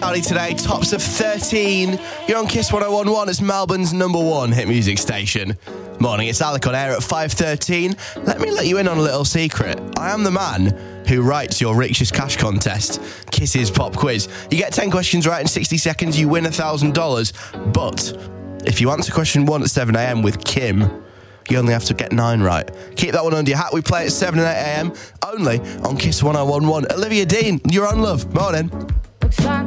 cloudy today, tops of 13. You're on Kiss 101.1, it's Melbourne's number one hit music station. Morning, it's Alec on air at 5:13. Let me let you in on a little secret. I am the man who writes your Richest Cash contest, Kiss's Pop Quiz. You get 10 questions right in 60 seconds, you win $1,000. But if you answer question 1 at 7 a.m. with Kim, you only have to get 9 right. Keep that one under your hat. We play at 7 and 8 a.m. only on Kiss 101.1. Olivia Dean, you're on, love. Morning. Looks like